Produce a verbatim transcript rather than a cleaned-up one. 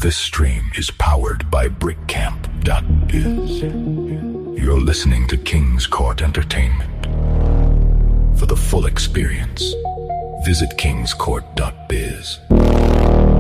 This stream is powered by brickcamp dot biz. You're listening to King's Court Entertainment. For the full experience, visit kings court dot biz.